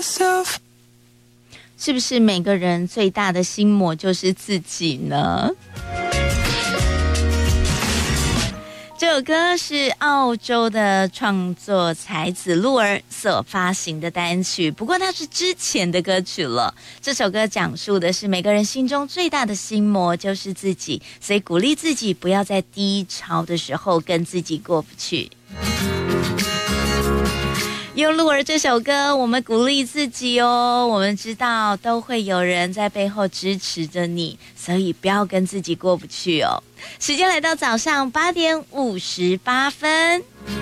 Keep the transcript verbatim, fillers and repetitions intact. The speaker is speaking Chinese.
是不是每个人最大的心魔就是自己呢？这首歌是澳洲的创作才子鹿儿所发行的单曲，不过它是之前的歌曲了。这首歌讲述的是每个人心中最大的心魔就是自己，所以鼓励自己不要在低潮的时候跟自己过不去。用鹿儿这首歌，我们鼓励自己哦。我们知道都会有人在背后支持着你，所以不要跟自己过不去哦。时间来到早上八点五十八分。